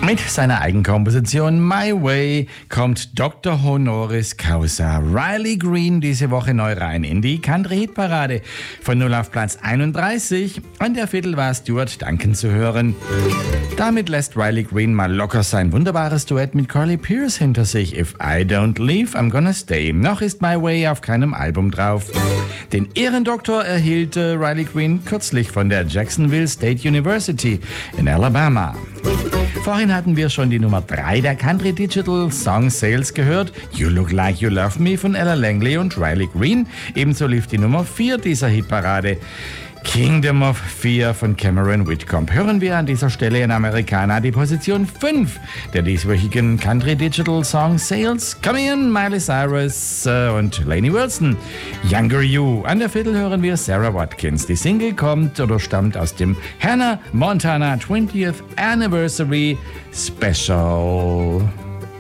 Mit seiner Eigenkomposition My Way kommt Dr. Honoris Causa Riley Green diese Woche neu rein in die Country-Hitparade. Von 0 auf Platz 31. An der Viertel war Stuart Duncan zu hören. Damit lässt Riley Green mal locker sein wunderbares Duett mit Carly Pearce hinter sich. If I don't leave, I'm gonna stay. Noch ist My Way auf keinem Album drauf. Den Ehrendoktor erhielt Riley Green kürzlich von der Jacksonville State University in Alabama. Vorhin hatten wir schon die Nummer 3 der Country Digital Song Sales gehört. You Look Like You Love Me von Ella Langley und Riley Green. Ebenso lief die Nummer 4 dieser Hitparade. Kingdom of Fear von Cameron Whitcomb. Hören wir an dieser Stelle in Americana die Position 5 der dieswöchigen Country Digital Song Sales. Come in, Miley Cyrus und Lainey Wilson. Younger You. An der Viertel hören wir Sarah Watkins. Die Single kommt oder stammt aus dem Hannah Montana 20th Anniversary Special.